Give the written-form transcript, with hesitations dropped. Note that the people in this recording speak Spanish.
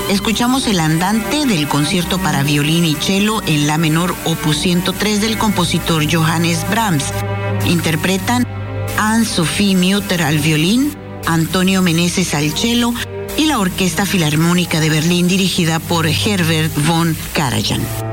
Escuchamos el andante del concierto para violín y cello en la menor opus 103 del compositor Johannes Brahms. Interpretan Anne-Sophie Mutter al violín, Antonio Meneses al cello y la Orquesta Filarmónica de Berlín dirigida por Herbert von Karajan.